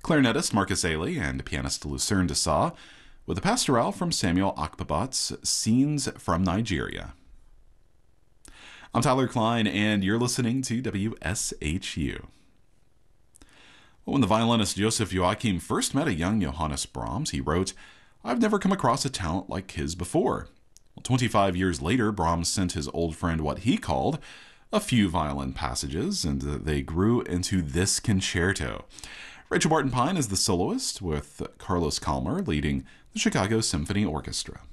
clarinetist Marcus Ailey and pianist Lucerne Dessaw, with a pastorale from Samuel Akpabot's Scenes from Nigeria. I'm Tyler Klein, and you're listening to WSHU. When the violinist Joseph Joachim first met a young Johannes Brahms, he wrote, "I've never come across a talent like his before." 25 years later, Brahms sent his old friend what he called a few violin passages, and they grew into this concerto. Rachel Martin Pine is the soloist, with Carlos Kalmar leading the Chicago Symphony Orchestra.